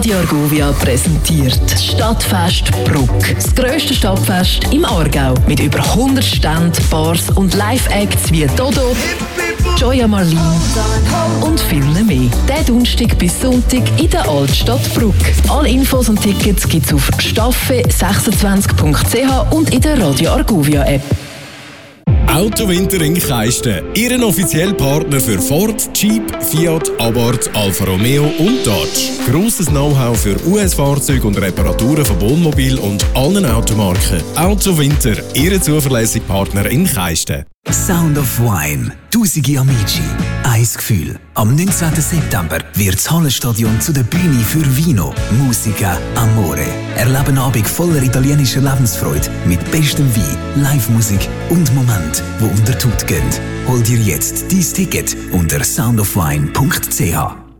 Radio Argovia präsentiert das Stadtfest Bruck. Das grösste Stadtfest im Aargau. Mit über 100 Ständen, Bars und Live-Acts wie Dodo, Joya Marlin und vielen mehr. Den Donnerstag bis Sonntag in der Altstadt Bruck. Alle Infos und Tickets gibt es auf staffe26.ch und in der Radio Argovia App. Autowinter in Keisten, Ihren offiziellen Partner für Ford, Jeep, Fiat, Abarth, Alfa Romeo und Dodge. Grosses Know-how für US-Fahrzeuge und Reparaturen von Wohnmobil und allen Automarken. Autowinter, Ihr zuverlässiger Partner in Keisten. Sound of Wine, tausende Amici, ein Gefühl. Am 19. September wird das Hallenstadion zu der Bühne für Vino, Musica, Amore. Erleben einen Abend voller italienischer Lebensfreude mit bestem Wein, Live-Musik und Momenten, die unter die Haut gehen. Hol dir jetzt dein Ticket unter soundofwine.ch.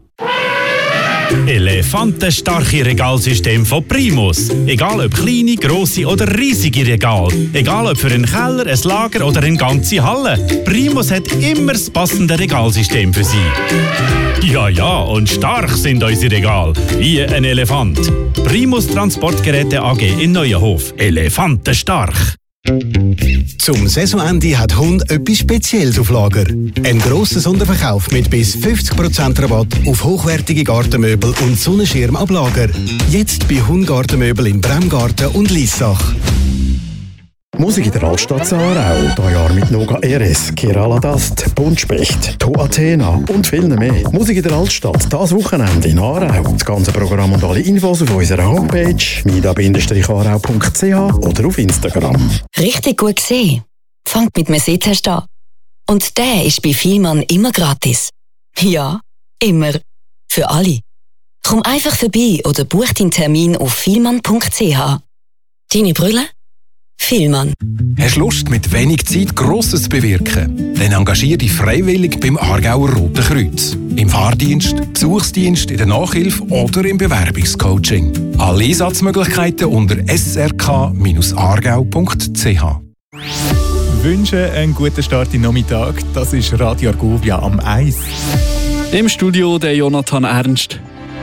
Elefantenstarke Regalsystem von Primus. Egal ob kleine, grosse oder riesige Regal. Egal ob für einen Keller, ein Lager oder eine ganze Halle. Primus hat immer das passende Regalsystem für Sie. Ja, und stark sind unsere Regale. Wie ein Elefant. Primus Transportgeräte AG in Neuenhof. Elefantenstark. Zum Saisonende hat Hund etwas Spezielles auf Lager. Ein grosser Sonderverkauf mit bis 50% Rabatt auf hochwertige Gartenmöbel und Sonnenschirm ab Lager. Jetzt bei Hund-Gartenmöbel im Bremgarten und Liessach. Musik in der Altstadt Aarau. Dieses Jahr mit Noga RS, Kerala Dust, Buntspecht, To Athena und viel mehr. Musik in der Altstadt, das Wochenende in Aarau. Das ganze Programm und alle Infos auf unserer Homepage mida-aarau.ch oder auf Instagram. Richtig gut gesehen. Fangt mit Mercedes an. Und der ist bei Vielmann immer gratis. Ja, immer. Für alle. Komm einfach vorbei oder buch deinen Termin auf vielmann.ch. Deine Brille? Vielmann. Hast du Lust, mit wenig Zeit Grosses zu bewirken? Dann engagier dich freiwillig beim Aargauer Roten Kreuz. Im Fahrdienst, Besuchsdienst, in der Nachhilfe oder im Bewerbungscoaching. Alle Einsatzmöglichkeiten unter srk-aargau.ch. Wünsche einen guten Start in den Nachmittag. Das ist Radio Argovia am Eis. Im Studio der Jonathan Ernst.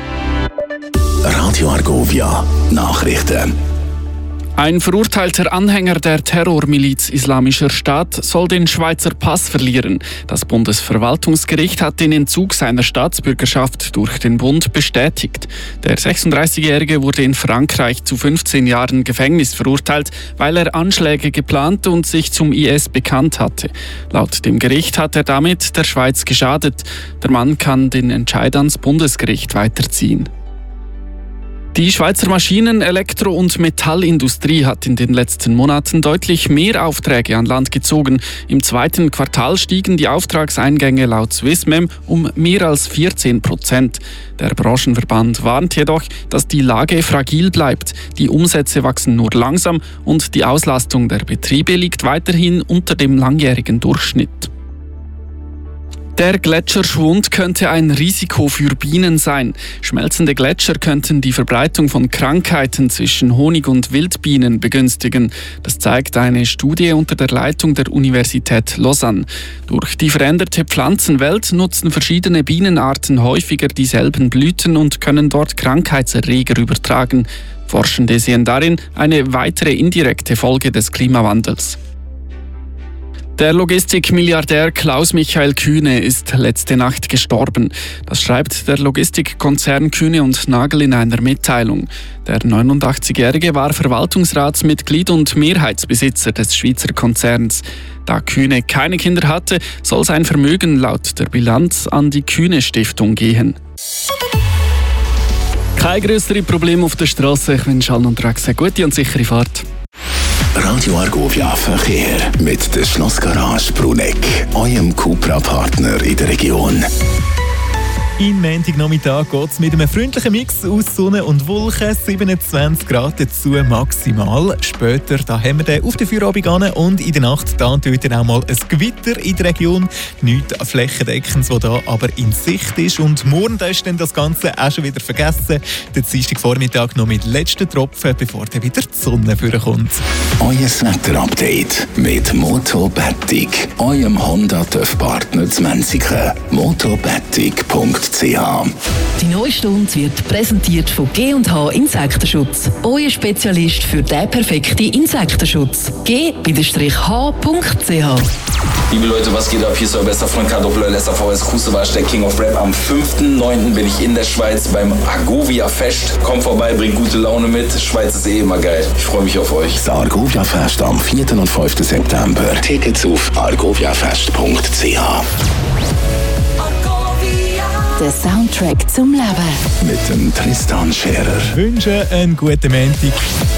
Radio Argovia Nachrichten. Ein verurteilter Anhänger der Terrormiliz Islamischer Staat soll den Schweizer Pass verlieren. Das Bundesverwaltungsgericht hat den Entzug seiner Staatsbürgerschaft durch den Bund bestätigt. Der 36-Jährige wurde in Frankreich zu 15 Jahren Gefängnis verurteilt, weil er Anschläge geplant und sich zum IS bekannt hatte. Laut dem Gericht hat er damit der Schweiz geschadet. Der Mann kann den Entscheid ans Bundesgericht weiterziehen. Die Schweizer Maschinen-, Elektro- und Metallindustrie hat in den letzten Monaten deutlich mehr Aufträge an Land gezogen. Im zweiten Quartal stiegen die Auftragseingänge laut Swissmem um mehr als 14%. Der Branchenverband warnt jedoch, dass die Lage fragil bleibt. Die Umsätze wachsen nur langsam und die Auslastung der Betriebe liegt weiterhin unter dem langjährigen Durchschnitt. Der Gletscherschwund könnte ein Risiko für Bienen sein. Schmelzende Gletscher könnten die Verbreitung von Krankheiten zwischen Honig- und Wildbienen begünstigen. Das zeigt eine Studie unter der Leitung der Universität Lausanne. Durch die veränderte Pflanzenwelt nutzen verschiedene Bienenarten häufiger dieselben Blüten und können dort Krankheitserreger übertragen. Forschende sehen darin eine weitere indirekte Folge des Klimawandels. Der Logistikmilliardär Klaus-Michael Kühne ist letzte Nacht gestorben. Das schreibt der Logistikkonzern Kühne und Nagel in einer Mitteilung. Der 89-Jährige war Verwaltungsratsmitglied und Mehrheitsbesitzer des Schweizer Konzerns. Da Kühne keine Kinder hatte, soll sein Vermögen laut der Bilanz an die Kühne-Stiftung gehen. Kein grössere Problem auf der Straße. Ich wünsche allen unterwegs eine gute und sichere Fahrt. Radio Argovia Verkehr mit der Schlossgarage Bruneck, eurem Cupra-Partner in der Region. In Montagnachmittag geht es mit einem freundlichen Mix aus Sonne und Wolken, 27 Grad dazu maximal. Später da haben wir den auf den Feierabend an und in der Nacht da tut auch mal ein Gewitter in der Region. Nichts flächendeckendes, das da aber in Sicht ist. Und morgen da ist dann das Ganze auch schon wieder vergessen. Der Dienstagvormittag noch mit letzten Tropfen, bevor dann wieder die Sonne vorkommt. Euer Wetterupdate mit Motobetig, eurem Honda-TÜV-Partner zu Menziken. motobetig.ch Die neue Stunde wird präsentiert von G&H Insektenschutz. Euer Spezialist für den perfekten Insektenschutz. G-H.ch. Liebe Leute, was geht ab? Hier ist euer bester Freund Kardoppler, SAVS Kusewasch, der King of Rap. Am 5.9. bin ich in der Schweiz beim Argovia Fest. Kommt vorbei, bringt gute Laune mit. Schweiz ist eh immer geil. Ich freue mich auf euch. Das Argovia Fest am 4. und 5. September. Tickets auf argoviafest.ch. Der Soundtrack zum Leben. Mit dem Tristan Scherer. Wünsche einen guten Montag.